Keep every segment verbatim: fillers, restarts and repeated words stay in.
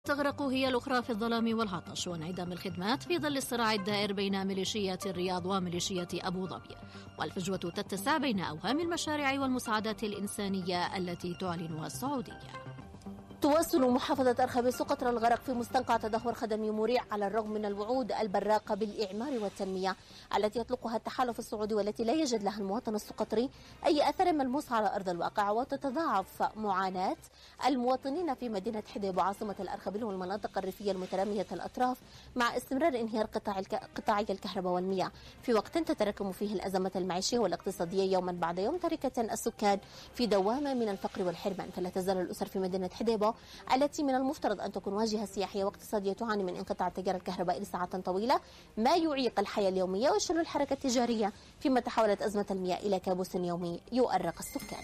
تغرق هي الأخرى في الظلام والعطش وانعدام الخدمات في ظل الصراع الدائر بين ميليشيات الرياض وميليشيات أبو ظبي، والفجوة تتسع بين أوهام المشاريع والمساعدات الإنسانية التي تعلنها السعودية. تواصل محافظة أرخبيل قطر الغرق في مستنقع تدهور خدمي مريع على الرغم من الوعود البراقة بالإعمار والتنمية التي يطلقها التحالف السعودي والتي لا يجد لها المواطن السقطري أي أثر ملموس على أرض الواقع، وتتضاعف معاناة المواطنين في مدينة حديبة عاصمة الأرخبيل والمناطق الريفية المترامية الأطراف مع استمرار انهيار قطاع الك... قطاعي الكهرباء والمياه في وقت تتراكم فيه الأزمات المعيشية والاقتصادية يوما بعد يوم، تاركة السكان في دوامة من الفقر والحرمان. فلا تزال الأسر في مدينة حديبة التي من المفترض أن تكون واجهة سياحية واقتصادية تعاني من انقطاع التيار الكهربائي لساعات طويلة، ما يعيق الحياة اليومية ويشل الحركة التجارية، فيما تحولت أزمة المياه إلى كابوس يومي يؤرق السكان.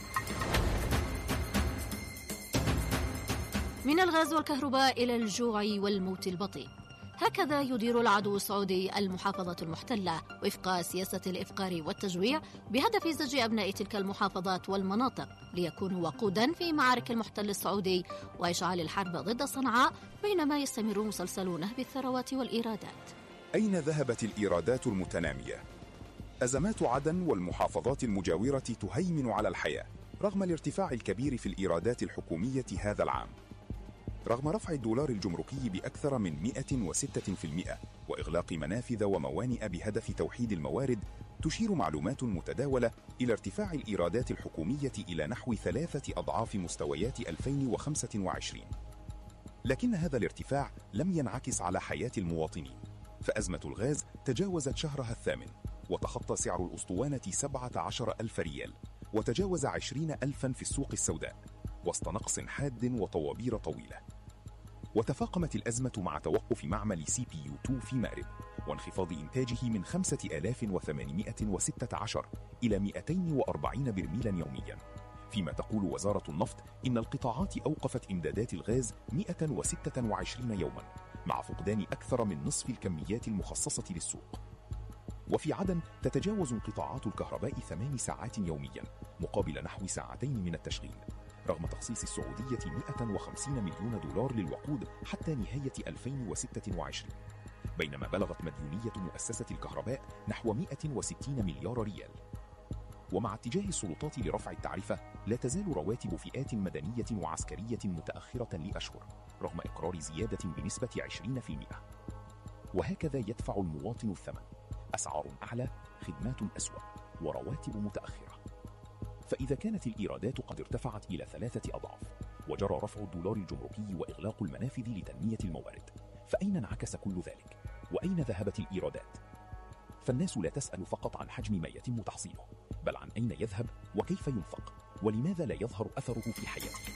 من الغاز والكهرباء إلى الجوع والموت البطيء، هكذا يدير العدو السعودي المحافظة المحتلة وفق سياسة الإفقار والتجويع بهدف زج أبناء تلك المحافظات والمناطق ليكونوا وقودا في معارك المحتل السعودي وإشعال الحرب ضد صنعاء، بينما يستمر مسلسل نهب الثروات والإيرادات. أين ذهبت الإيرادات المتنامية؟ أزمات عدن والمحافظات المجاورة تهيمن على الحياة رغم الارتفاع الكبير في الإيرادات الحكومية هذا العام. رغم رفع الدولار الجمركي بأكثر من مئة وستة بالمئة وإغلاق منافذ وموانئ بهدف توحيد الموارد، تشير معلومات متداولة إلى ارتفاع الإيرادات الحكومية إلى نحو ثلاثة أضعاف مستويات ألفين وخمسة وعشرين. لكن هذا الارتفاع لم ينعكس على حياة المواطنين، فأزمة الغاز تجاوزت شهرها الثامن وتخطى سعر الأسطوانة سبعة عشر ألف ريال وتجاوز عشرين ألفا في السوق السوداء وسط نقص حاد وطوابير طويلة. وتفاقمت الأزمة مع توقف معمل سي بي يو اثنين في مأرب وانخفاض إنتاجه من خمسة آلاف وثمانمئة وستة عشر إلى مئتين وأربعين برميلا يوميا، فيما تقول وزارة النفط إن القطاعات أوقفت إمدادات الغاز مئة وستة وعشرين يوما مع فقدان أكثر من نصف الكميات المخصصة للسوق. وفي عدن تتجاوز انقطاعات الكهرباء ثمان ساعات يوميا مقابل نحو ساعتين من التشغيل، رغم تخصيص السعودية مئة وخمسين مليون دولار للوقود حتى نهاية ألفين وستة وعشرين، بينما بلغت مديونية مؤسسة الكهرباء نحو مئة وستين مليار ريال. ومع اتجاه السلطات لرفع التعرفة، لا تزال رواتب فئات مدنية وعسكرية متأخرة لأشهر رغم إقرار زيادة بنسبة عشرين بالمئة. وهكذا يدفع المواطن الثمن: أسعار أعلى، خدمات أسوأ، ورواتب متأخرة. فإذا كانت الإيرادات قد ارتفعت إلى ثلاثة أضعاف وجرى رفع الدولار الجمركي وإغلاق المنافذ لتنمية الموارد، فأين انعكس كل ذلك؟ وأين ذهبت الإيرادات؟ فالناس لا تسأل فقط عن حجم ما يتم تحصيله، بل عن أين يذهب وكيف ينفق ولماذا لا يظهر أثره في حياته.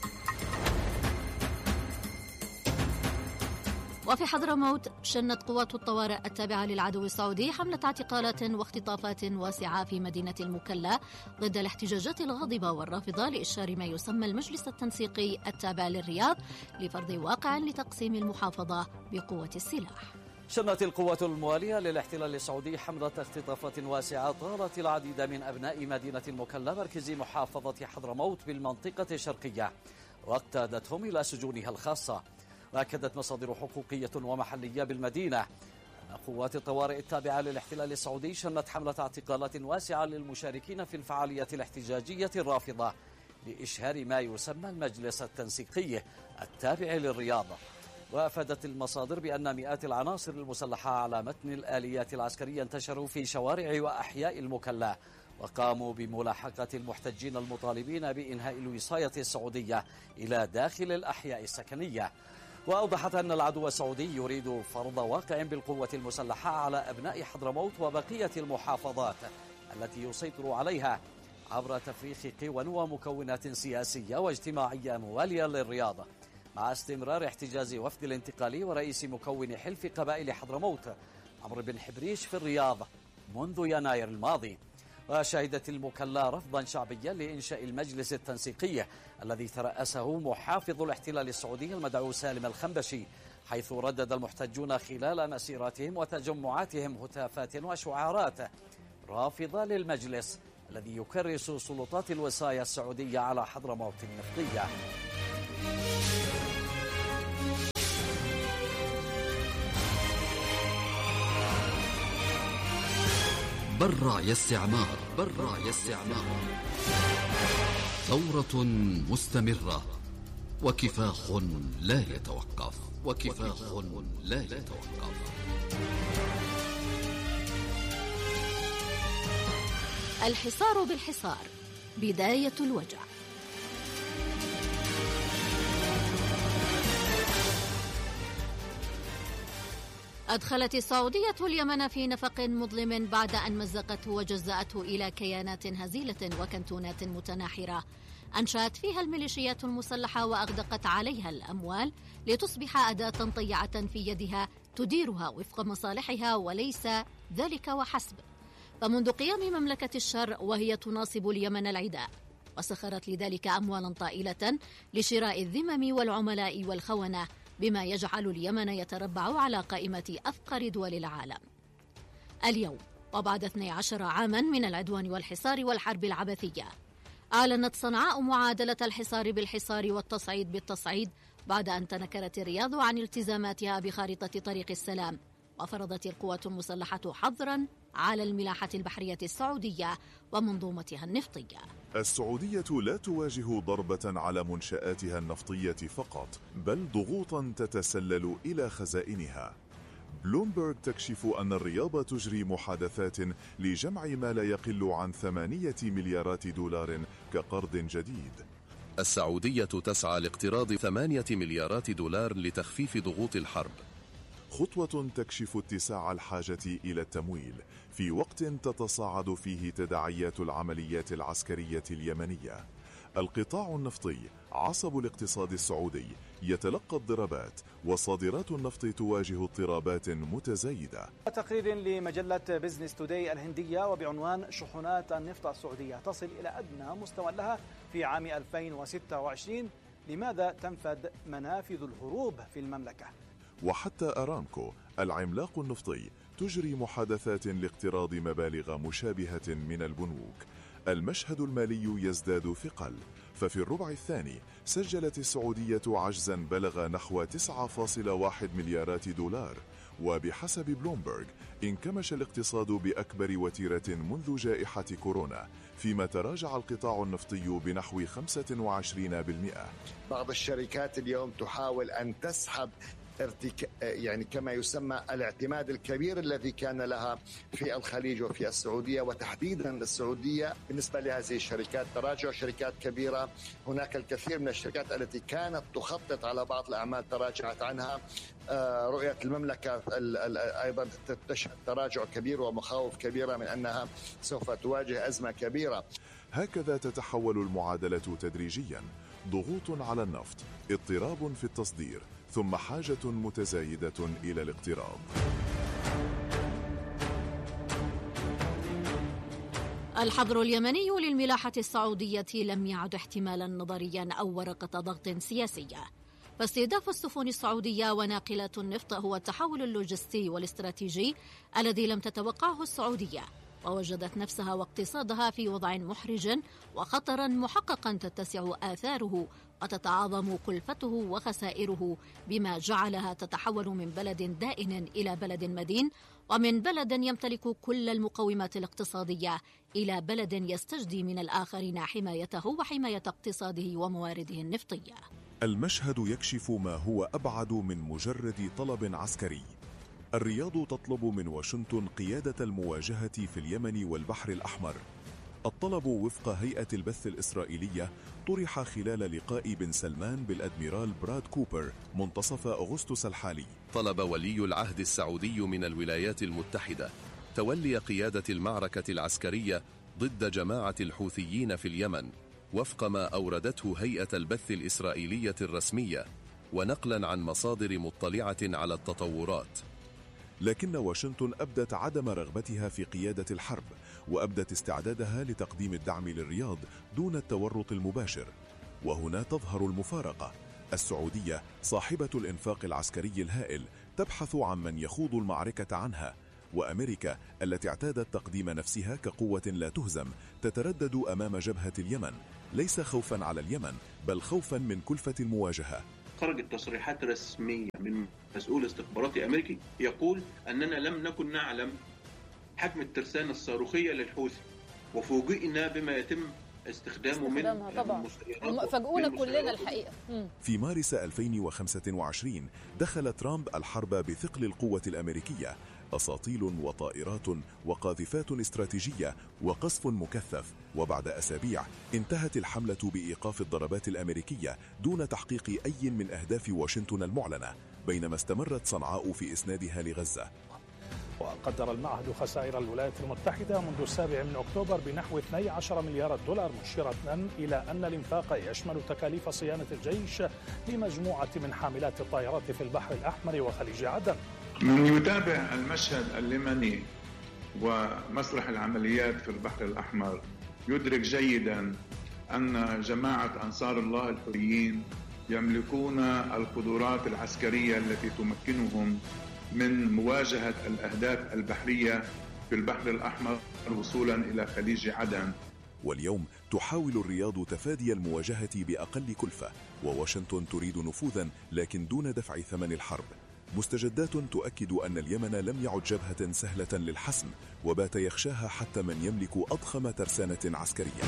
وفي حضرموت شنت قوات الطوارئ التابعة للعدو السعودي حملة اعتقالات واختطافات واسعة في مدينة المكلا ضد الاحتجاجات الغاضبة والرافضة لإشهار ما يسمى المجلس التنسيقي التابع للرياض لفرض واقع لتقسيم المحافظة بقوة السلاح. شنت القوات الموالية للاحتلال السعودي حملة اختطافات واسعة طالت العديد من أبناء مدينة المكلا مركز محافظة حضرموت بالمنطقة الشرقية واقتادتهم إلى سجونها الخاصة. وأكدت مصادر حقوقية ومحلية بالمدينة أن قوات الطوارئ التابعة للاحتلال السعودي شنت حملة اعتقالات واسعة للمشاركين في الفعاليات الاحتجاجية الرافضة لإشهار ما يسمى المجلس التنسيقي التابع للرياض. وأفادت المصادر بأن مئات العناصر المسلحة على متن الآليات العسكرية انتشروا في شوارع وأحياء المكلا وقاموا بملاحقة المحتجين المطالبين بإنهاء الوصاية السعودية إلى داخل الأحياء السكنية. وأوضحت أن العدو السعودي يريد فرض واقع بالقوة المسلحة على أبناء حضرموت وبقية المحافظات التي يسيطر عليها عبر تفريخ قوى ومكونات سياسية واجتماعية موالية للرياض، مع استمرار احتجاز وفد الانتقالي ورئيس مكون حلف قبائل حضرموت عمرو بن حبريش في الرياض منذ يناير الماضي. وشهدت المكلا رفضا شعبيا لإنشاء المجلس التنسيقي الذي ترأسه محافظ الاحتلال السعودي المدعو سالم الخنبشي، حيث ردد المحتجون خلال مسيراتهم وتجمعاتهم هتافات وشعارات رافضة للمجلس الذي يكرس سلطات الوصاية السعودية على حضرموت النفطية. برع استعمار برع استعمار ثورة مستمرة وكفاح لا يتوقف وكفاح لا يتوقف. الحصار بالحصار، بداية الوجع. أدخلت السعودية اليمن في نفق مظلم بعد أن مزقته وجزأته إلى كيانات هزيلة وكنتونات متناحرة أنشأت فيها الميليشيات المسلحة وأغدقت عليها الأموال لتصبح أداة طيعة في يدها تديرها وفق مصالحها، وليس ذلك وحسب. فمنذ قيام مملكة الشر وهي تناصب اليمن العداء، وسخرت لذلك أموالا طائلة لشراء الذمم والعملاء والخونة، بما يجعل اليمن يتربع على قائمة أفقر دول العالم. اليوم وبعد اثني عشر عاما من العدوان والحصار والحرب العبثية، أعلنت صنعاء معادلة الحصار بالحصار والتصعيد بالتصعيد بعد أن تنكرت الرياض عن التزاماتها بخارطة طريق السلام، وفرضت القوات المسلحة حظرا على الملاحة البحرية السعودية ومنظومتها النفطية. السعودية لا تواجه ضربة على منشآتها النفطية فقط، بل ضغوطا تتسلل إلى خزائنها. بلومبرغ تكشف أن الرياض تجري محادثات لجمع ما لا يقل عن ثمانية مليارات دولار كقرض جديد. السعودية تسعى لاقتراض ثمانية مليارات دولار لتخفيف ضغوط الحرب، خطوة تكشف اتساع الحاجة إلى التمويل في وقت تتصاعد فيه تداعيات العمليات العسكرية اليمنية. القطاع النفطي عصب الاقتصاد السعودي يتلقى الضربات، وصادرات النفط تواجه اضطرابات متزايدة. تقرير لمجلة بزنس توداي الهندية وبعنوان شحنات النفط السعودية تصل إلى أدنى مستوى لها في عام ألفين وستة وعشرين، لماذا تنفذ منافذ الهروب في المملكة؟ وحتى أرامكو العملاق النفطي تجري محادثات لاقتراض مبالغ مشابهة من البنوك. المشهد المالي يزداد ثقل، ففي الربع الثاني سجلت السعودية عجزا بلغ نحو تسعة فاصلة واحد مليارات دولار، وبحسب بلومبرغ انكمش الاقتصاد بأكبر وتيرة منذ جائحة كورونا، فيما تراجع القطاع النفطي بنحو خمسة وعشرين بالمئة. بعض الشركات اليوم تحاول أن تسحب ارتك... يعني كما يسمى الاعتماد الكبير الذي كان لها في الخليج وفي السعودية، وتحديدا السعودية بالنسبة لهذه الشركات تراجع شركات كبيرة. هناك الكثير من الشركات التي كانت تخطط على بعض الأعمال تراجعت عنها. رؤية المملكة أيضا تشهد تراجع كبير ومخاوف كبيرة من أنها سوف تواجه أزمة كبيرة. هكذا تتحول المعادلة تدريجيا، ضغوط على النفط، اضطراب في التصدير، ثم حاجة متزايدة إلى الاقتراض. الحظر اليمني للملاحة السعودية لم يعد احتمالا نظريا أو ورقة ضغط سياسية، فاستهداف السفن السعودية وناقلات النفط هو التحول اللوجستي والاستراتيجي الذي لم تتوقعه السعودية، ووجدت نفسها واقتصادها في وضع محرج وخطرا محققا تتسع آثاره وتتعاظم كلفته وخسائره، بما جعلها تتحول من بلد دائن إلى بلد مدين، ومن بلد يمتلك كل المقومات الاقتصادية إلى بلد يستجدي من الآخرين حمايته وحماية اقتصاده وموارده النفطية. المشهد يكشف ما هو أبعد من مجرد طلب عسكري. الرياض تطلب من واشنطن قيادة المواجهة في اليمن والبحر الأحمر. الطلب وفق هيئة البث الإسرائيلية طرح خلال لقاء بن سلمان بالأدميرال براد كوبر منتصف أغسطس الحالي. طلب ولي العهد السعودي من الولايات المتحدة تولي قيادة المعركة العسكرية ضد جماعة الحوثيين في اليمن، وفق ما أوردته هيئة البث الإسرائيلية الرسمية، ونقلا عن مصادر مطلعة على التطورات. لكن واشنطن أبدت عدم رغبتها في قيادة الحرب، وأبدت استعدادها لتقديم الدعم للرياض دون التورط المباشر. وهنا تظهر المفارقة. السعودية صاحبة الإنفاق العسكري الهائل تبحث عن من يخوض المعركة عنها، وأمريكا التي اعتادت تقديم نفسها كقوة لا تهزم تتردد أمام جبهة اليمن، ليس خوفا على اليمن بل خوفا من كلفة المواجهة. خرجت تصريحات رسمية من مسؤول استخباراتي أمريكي يقول أننا لم نكن نعلم حجم الترسانة الصاروخية للحوثي، وفوجئنا بما يتم استخدامه من طبعا. هم فاجئونا كلنا الحقيقة. في مارس ألفين وخمسة وعشرين دخل ترامب الحرب بثقل القوة الأمريكية، أساطيل وطائرات وقاذفات استراتيجية وقصف مكثف، وبعد أسابيع انتهت الحملة بإيقاف الضربات الأمريكية دون تحقيق أي من أهداف واشنطن المعلنة، بينما استمرت صنعاء في إسنادها لغزة. وقدر المعهد خسائر الولايات المتحدة منذ السابع من أكتوبر بنحو اثني عشر مليار دولار، مشيرة إلى أن الإنفاق يشمل تكاليف صيانة الجيش لمجموعة من حاملات الطائرات في البحر الأحمر وخليج عدن. من يتابع المشهد اليمني ومسرح العمليات في البحر الأحمر يدرك جيدا أن جماعة أنصار الله الحوثيين يملكون القدرات العسكرية التي تمكنهم من مواجهة الأهداف البحرية في البحر الأحمر وصولا إلى خليج عدن. واليوم تحاول الرياض تفادي المواجهة بأقل كلفة، وواشنطن تريد نفوذا لكن دون دفع ثمن الحرب. مستجدات تؤكد أن اليمن لم يعد جبهة سهلة للحسم، وبات يخشاها حتى من يملك أضخم ترسانة عسكرية.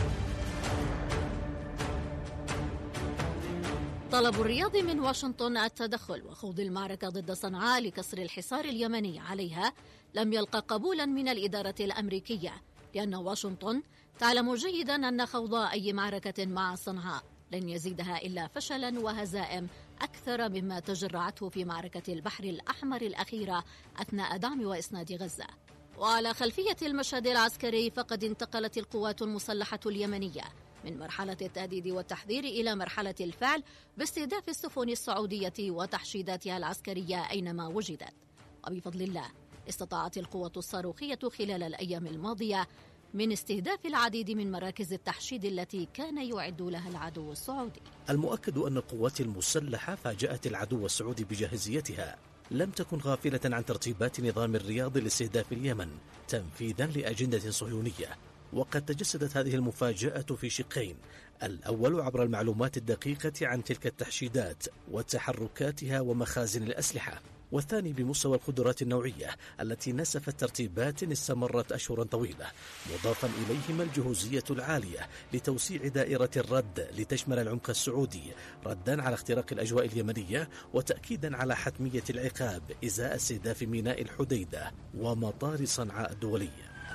طلب الرياض من واشنطن التدخل وخوض المعركة ضد صنعاء لكسر الحصار اليمني عليها لم يلقى قبولا من الإدارة الأمريكية، لأن واشنطن تعلم جيدا أن خوض أي معركة مع صنعاء لن يزيدها إلا فشلا وهزائم أكثر مما تجرعته في معركة البحر الأحمر الأخيرة أثناء دعم وإسناد غزة. وعلى خلفية المشهد العسكري فقد انتقلت القوات المسلحة اليمنية من مرحلة التهديد والتحذير إلى مرحلة الفعل باستهداف السفن السعودية وتحشيداتها العسكرية أينما وجدت. وبفضل الله استطاعت القوة الصاروخية خلال الأيام الماضية من استهداف العديد من مراكز التحشيد التي كان يعد لها العدو السعودي. المؤكد أن القوات المسلحة فاجأت العدو السعودي بجاهزيتها، لم تكن غافلة عن ترتيبات نظام الرياض لاستهداف اليمن تنفيذا لأجندة صهيونية. وقد تجسدت هذه المفاجأة في شقين: الأول عبر المعلومات الدقيقة عن تلك التحشيدات وتحركاتها ومخازن الأسلحة، والثاني بمستوى القدرات النوعية التي نسفت ترتيبات استمرت أشهرا طويلة، مضافا إليهما الجهوزية العالية لتوسيع دائرة الرد لتشمل العمق السعودي، ردا على اختراق الأجواء اليمنية وتأكيدا على حتمية العقاب إزاء استهداف ميناء الحديدة ومطار صنعاء الدولي.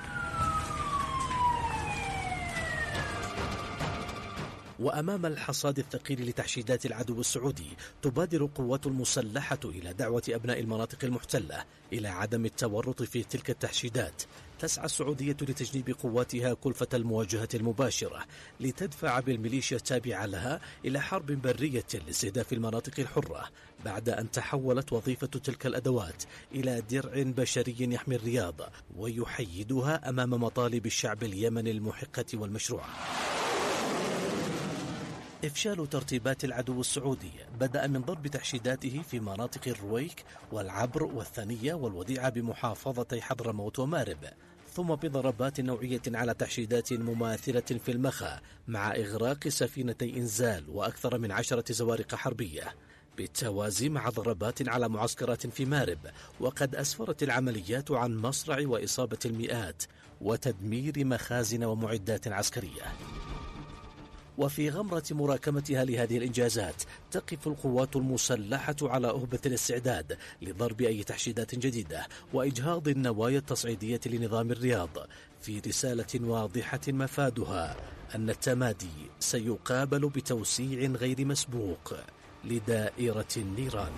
وأمام الحصاد الثقيل لتحشيدات العدو السعودي تبادر القوات المسلحة إلى دعوة أبناء المناطق المحتلة إلى عدم التورط في تلك التحشيدات. تسعى السعودية لتجنيب قواتها كلفة المواجهة المباشرة لتدفع بالميليشيا التابعة لها إلى حرب برية لاستهداف المناطق الحرة، بعد أن تحولت وظيفة تلك الأدوات إلى درع بشري يحمي الرياض ويحيدها أمام مطالب الشعب اليمني المحقة والمشروعة. إفشال ترتيبات العدو السعودي بدأ من ضرب تحشيداته في مناطق الرويك والعبر والثنية والوديعة بمحافظتي حضرموت ومارب، ثم بضربات نوعية على تحشيدات مماثلة في المخا مع إغراق سفينتي إنزال وأكثر من عشرة زوارق حربية، بالتوازي مع ضربات على معسكرات في مارب. وقد أسفرت العمليات عن مصرع وإصابة المئات وتدمير مخازن ومعدات عسكرية. وفي غمرة مراكمتها لهذه الإنجازات تقف القوات المسلحة على أهبة الاستعداد لضرب أي تحشيدات جديدة وإجهاض النوايا التصعيدية لنظام الرياض، في رسالة واضحة مفادها أن التمادي سيقابل بتوسيع غير مسبوق لدائرة النيران.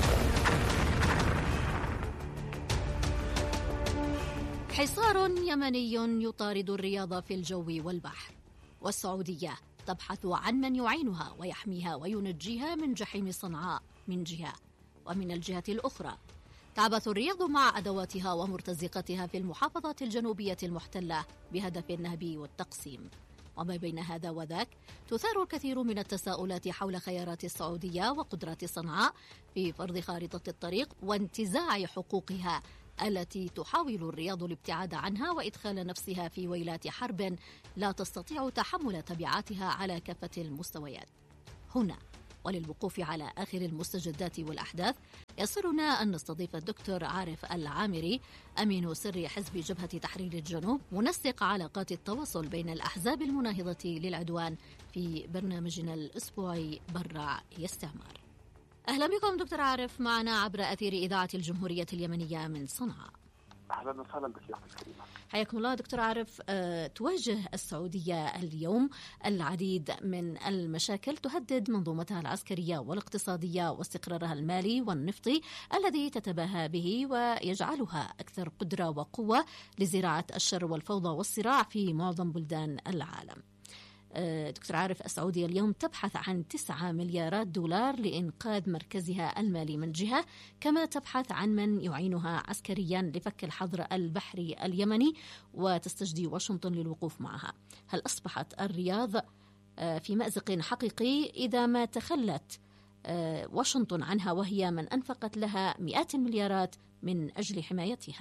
حصار يمني يطارد الرياض في الجو والبحر، والسعودية تبحث عن من يعينها ويحميها وينجيها من جحيم صنعاء من جهة، ومن الجهة الأخرى تعبث الرياض مع أدواتها ومرتزقتها في المحافظات الجنوبية المحتلة بهدف النهب والتقسيم. وما بين هذا وذاك تثار الكثير من التساؤلات حول خيارات السعودية وقدرات صنعاء في فرض خارطة الطريق وانتزاع حقوقها التي تحاول الرياض الابتعاد عنها وإدخال نفسها في ويلات حرب لا تستطيع تحمل تبعاتها على كافة المستويات. هنا وللوقوف على آخر المستجدات والأحداث يسرنا أن نستضيف الدكتور عارف العامري أمين سر حزب جبهة تحرير الجنوب منسق علاقات التواصل بين الأحزاب المناهضة للعدوان في برنامجنا الأسبوعي برع يستعمر. أهلا بكم دكتور عارف معنا عبر أثير إذاعة الجمهورية اليمنية من صنعاء. أهلا وسهلا بك يا أختي الكريمة. حياكم الله دكتور عارف. أه تواجه السعودية اليوم العديد من المشاكل تهدد منظومتها العسكرية والاقتصادية واستقرارها المالي والنفطي الذي تتباهى به ويجعلها أكثر قدرة وقوة لزراعة الشر والفوضى والصراع في معظم بلدان العالم. دكتور عارف، السعودية اليوم تبحث عن تسعة مليارات دولار لإنقاذ مركزها المالي من جهة، كما تبحث عن من يعينها عسكريا لفك الحظر البحري اليمني وتستجدي واشنطن للوقوف معها. هل أصبحت الرياض في مأزق حقيقي إذا ما تخلت واشنطن عنها وهي من أنفقت لها مئات المليارات من أجل حمايتها؟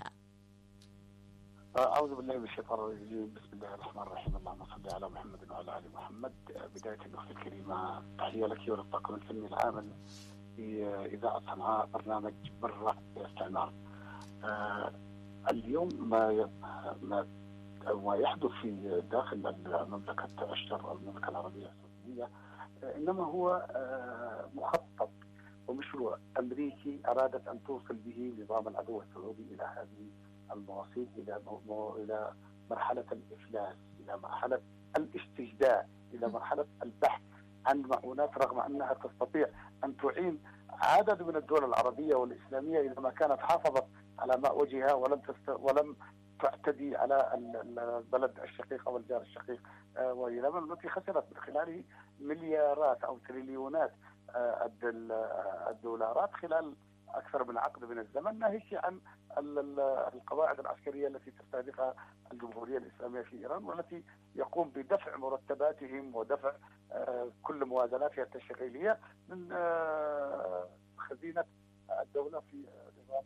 أعوذ بالله من الشيطان الرجيم. بسم الله الرحمن الرحيم. اللهم صل على محمد وعلى آل محمد. بداية الأخت الكريمة تحية لك وللطاقم الفني العامل في إذاعة صنعاء برنامج برع يستعمر. آه اليوم ما ما ما يحدث في داخل المملكة الشر المملكة العربية السعودية إنما هو آه مخطط ومشروع أمريكي أرادت أن توصل به نظام العدو السعودي إلى هذه المواصيل، إلى إلى مرحلة الإفلاس، إلى مرحلة الاستجداء، إلى مرحلة البحث عن معونات، رغم أنها تستطيع أن تعين عدد من الدول العربية والإسلامية إذا ما كانت حافظت على ماء وجهها ولم تست... ولم تعتدي على البلد الشقيق أو الجار الشقيق واليمن التي خسرت من خلاله مليارات أو تريليونات الدولارات خلال أكثر من عقد من الزمن، ناهيك عن القواعد العسكرية التي تستهدفها الجمهورية الإسلامية في إيران، والتي يقوم بدفع مرتباتهم ودفع كل موازناتها التشغيلية من خزينة الدولة في نظام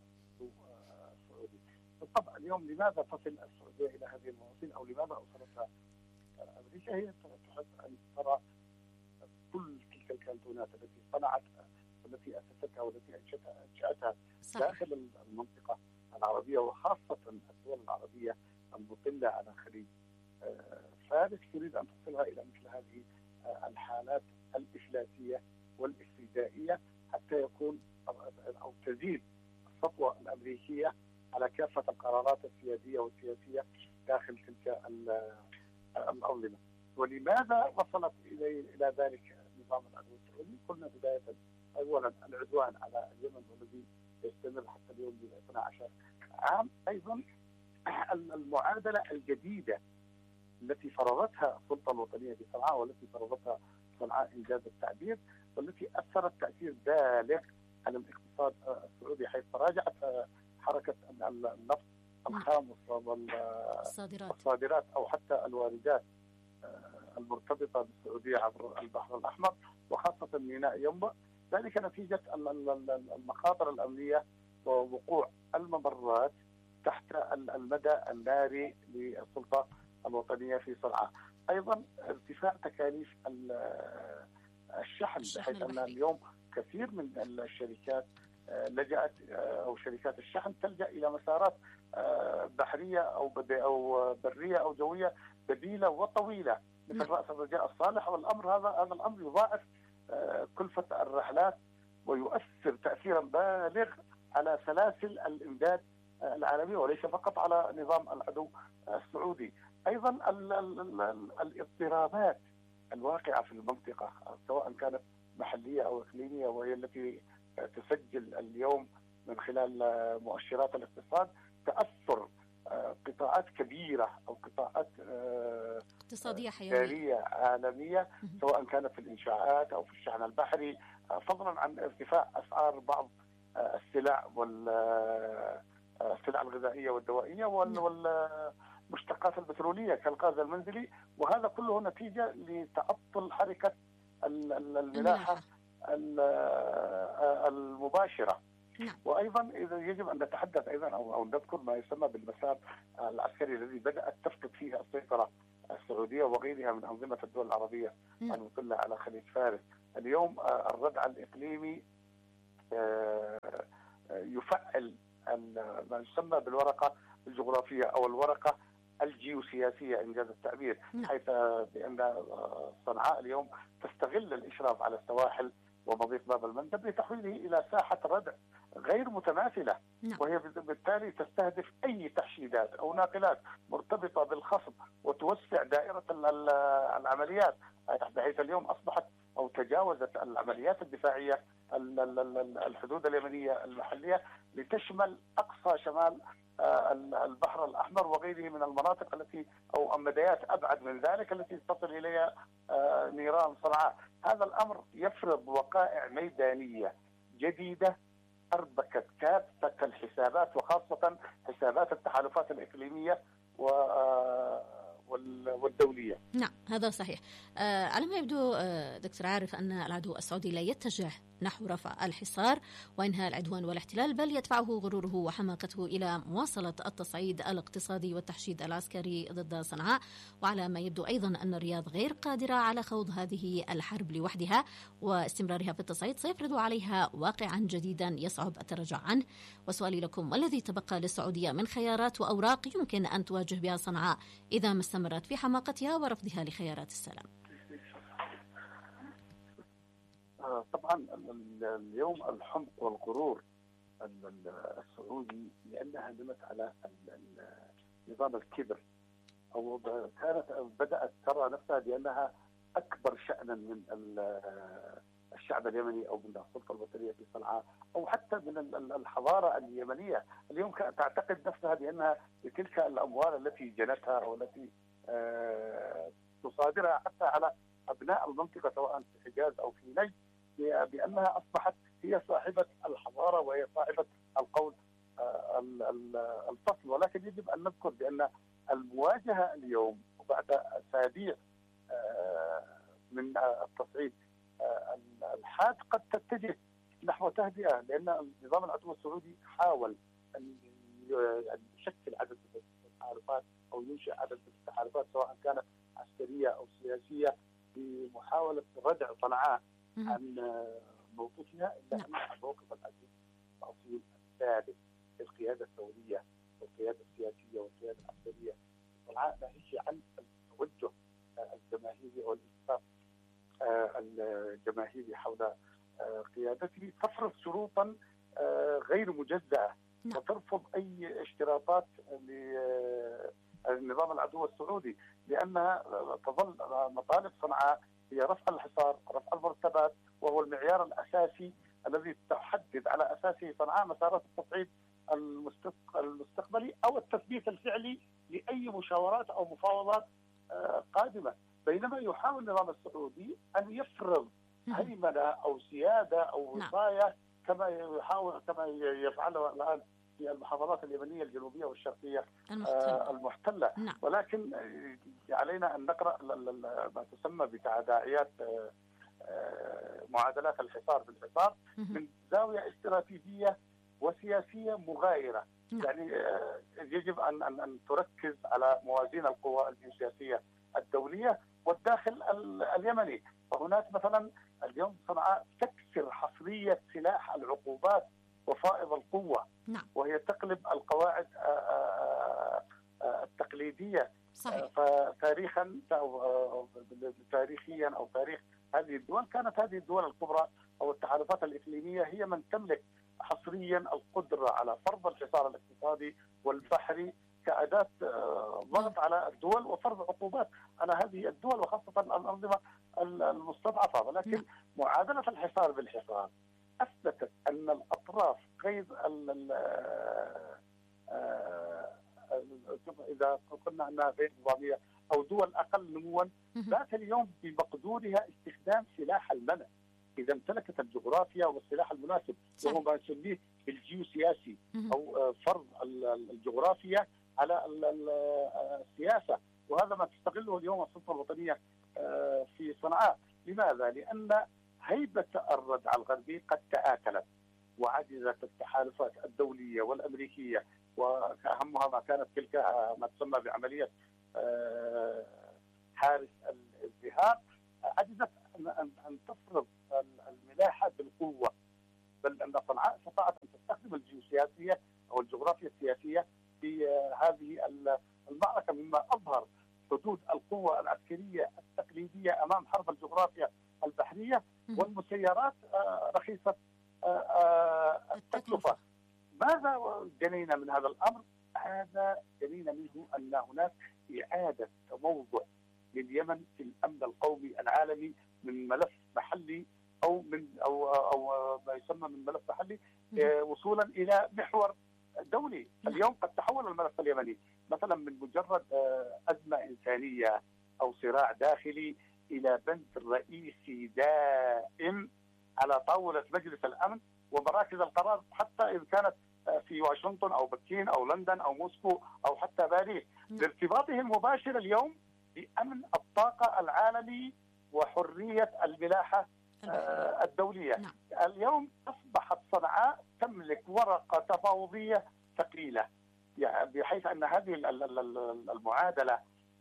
السعودي. بالطبع اليوم لماذا تصل السعودية إلى هذه المواصيل، أو لماذا أوصلتها أمريكا؟ هي تحب أن ترى كل تلك الكانتونات التي صنعت والتي أسستها والتي أنشأتها داخل المنطقة العربية، وخاصة الدول العربية المطلة على خليج فارس، تريد أن تصلها إلى مثل هذه الحالات الإفلاسية والاستجدائية حتى يكون أو تزيد السطوة الأمريكية على كافة القرارات السيادية والسياسية داخل تلك الأنظمة. ولماذا وصلت إلى ذلك نظام العدو السعودي؟ قلنا بداية أولا العدوان على اليمن والذي يستمر حتى اليوم ب اثني عشر عام، أيضا المعادلة الجديدة التي فرضتها السلطة الوطنية في صنعاء والتي فرضتها صنعاء إنجاز التعبير، والتي أثرت تأثير بالغ على الاقتصاد السعودي، حيث تراجعت حركة النفط الخام والصادرات أو حتى الواردات المرتبطة بالسعودية عبر البحر الأحمر وخاصة ميناء ينبع، ذلك نتيجة المخاطر الأمنية ووقوع الممرات تحت المدى الناري للسلطة الوطنية في صنعاء. أيضا ارتفاع تكاليف الشحن، بحيث أن اليوم كثير من الشركات لجأت أو شركات الشحن تلجأ إلى مسارات بحرية أو أو برية أو جوية بديلة وطويلة مثل رأس الرجاء الصالح، والأمر هذا هذا الأمر يضاعف كلفة الرحلات ويؤثر تأثيرا بالغ على سلاسل الإمداد العالمية وليس فقط على نظام العدو السعودي. أيضا الاضطرابات الواقعة في المنطقة سواء كانت محلية أو إقليمية، وهي التي تسجل اليوم من خلال مؤشرات الاقتصاد تأثر قطاعات كبيرة أو قطاعات اقتصادية حيوية عالمية، سواء كانت في الإنشاءات أو في الشحن البحري، فضلا عن ارتفاع أسعار بعض السلع والسلع الغذائية والدوائية والمشتقات البترولية كالغاز المنزلي، وهذا كله نتيجة لتعطل حركة الملاحة المباشرة. نعم. وايضا اذا يجب ان نتحدث ايضا او او نذكر ما يسمى بالمسار العسكري الذي بدات تفقد فيه السيطره السعوديه وغيرها من انظمه الدول العربيه المطله على خليج فارس. اليوم الردع الاقليمي يفعل ما يسمى بالورقة الجغرافية أو الورقة الجيوسياسية إنجاز التعبير، حيث بأن صنعاء اليوم تستغل الإشراف على السواحل ومضيق باب المندب لتحويله إلى ساحة ردع غير متماثلة، وهي بالتالي تستهدف أي تحشيدات أو ناقلات مرتبطة بالخصب وتوسع دائرة العمليات، بحيث اليوم أصبحت أو تجاوزت العمليات الدفاعية الحدود اليمنية المحلية لتشمل أقصى شمال البحر الأحمر وغيره من المناطق التي أو مديات أبعد من ذلك التي تصل إليها نيران صنعاء. هذا الأمر يفرض وقائع ميدانية جديدة أربكت كافة الحسابات وخاصة حسابات التحالفات الإقليمية و والدولية. نعم هذا صحيح. آه على ما يبدو آه دكتور عارف أن العدو السعودي لا يتجه نحو رفع الحصار وإنهاء العدوان والاحتلال، بل يدفعه غروره وحماقته إلى مواصلة التصعيد الاقتصادي والتحشيد العسكري ضد صنعاء. وعلى ما يبدو أيضا أن الرياض غير قادرة على خوض هذه الحرب لوحدها، واستمرارها في التصعيد سيفرض عليها واقعا جديدا يصعب التراجع عنه. وسؤالي لكم، ما الذي تبقى للسعودية من خيارات وأوراق يمكن أن تواجه بها صنعاء إذا ما استمرت في حماقتها ورفضها لخيارات السلام؟ طبعا اليوم الحمق والغرور السعودي لأنها نمت على نظام الكبر، أو كانت بدأت ترى نفسها بأنها أكبر شأنا من الشعب اليمني أو من السلطة الوطنية في صنعاء أو حتى من الحضارة اليمنية. اليوم تعتقد نفسها بأنها بتلك الأموال التي جنتها أو التي تصادرها حتى على أبناء المنطقة سواء في الحجاز أو في نجد، بأنها أصبحت هي صاحبة الحضارة وهي صاحبة القول الفصل. ولكن يجب أن نذكر بأن المواجهة اليوم بعد أسابيع من التصعيد الحاد قد تتجه نحو تهدئة، لأن النظام العدو السعودي حاول أن يشكل عدد من التحالفات أو ينشئ عدد من التحالفات سواء كانت عسكرية أو سياسية بمحاولة ردع صنعاء عن موقفها، إلا أن الموقف العزيز الأصيل الثابت للقيادة الدولية والقيادة السياسية والقيادة العسكرية صنعاء ناهيك عن التوجه الجماهيري أو الاتفاق الجماهيري حول قيادته، تفرض شروطا غير مجزأة وترفض أي اشتراطات للنظام العدو السعودي، لأنها تظل مطالب صنعاء هي رفع الحصار، رفع المرتبات، وهو المعيار الأساسي الذي تحدد على أساسه صنعاء مسارات التصعيد المستقبلي أو التثبيت الفعلي لأي مشاورات أو مفاوضات قادمة. بينما يحاول النظام السعودي أن يفرض هيمنة أو سيادة أو وصاية كما يحاول كما يفعله الآن في المحافظات اليمنية الجنوبية والشرقية المحتلة, المحتلة. نعم. ولكن علينا أن نقرأ ما تسمى بتداعيات معادلات الحصار بالحصار من زاوية استراتيجية وسياسية مغايرة. نعم. يعني يجب أن أن أن تركز على موازين القوى الجيوسياسية الدولية والداخل اليمني. وهناك مثلا اليوم صنعاء تكسر حصرية سلاح العقوبات وفائض القوة. نعم. وهي تقلب القواعد التقليدية. صحيح. فتاريخا أو تاريخيا أو تاريخ هذه الدول كانت هذه الدول الكبرى أو التحالفات الإقليمية هي من تملك حصريا القدرة على فرض الحصار الاقتصادي والبحري كأداة ضغط على الدول وفرض عقوبات على هذه الدول وخاصة الأنظمة المستضعفة. ولكن معادلة الحصار بالحصار أثبتت أن الأطراف غير إذا قلنا أنها غير نظامية أو دول أقل نموا ذات اليوم بمقدورها استخدام سلاح المنع إذا امتلكت الجغرافيا والسلاح المناسب، وهو ما نسميه الجيوسياسي أو فرض الجغرافيا على السياسة. وهذا ما تستغله اليوم السلطة الوطنية في صنعاء. لماذا؟ لأن هيبة الردع الغربي قد تآكلت وعجزت التحالفات الدولية والأمريكية، وأهمها ما كانت تلك ما تسمى بعملية حارس الازدهار، عجزت أن تفرض الملاحة بالقوة، بل أن صنعاء استطاعت أن تستخدم الجيوسياسية السياسية أو الجغرافيا السياسية في هذه المعركة، مما أظهر حدود القوة العسكرية التقليدية أمام حرب الجغرافيا البحرية والمسيرات رخيصة التكلفة. ماذا جنينا من هذا الأمر؟ هذا جنينا منه أن هناك إعادة تموضع لليمن في الأمن القومي العالمي من ملف محلي أو من أو أو ما يسمى من ملف محلي وصولا إلى محور دولي. اليوم قد تحول الملف اليمني مثلا من مجرد أزمة إنسانية أو صراع داخلي إلى بند رئيسي دائم على طاولة مجلس الأمن ومراكز القرار، حتى إذا كانت في واشنطن أو بكين أو لندن أو موسكو أو حتى باريس، لارتباطه المباشر اليوم بأمن الطاقة العالمي وحرية الملاحة الدولية. اليوم أصبحت صنعاء تملك ورقة تفاوضية ثقيلة، يعني بحيث أن هذه المعادلة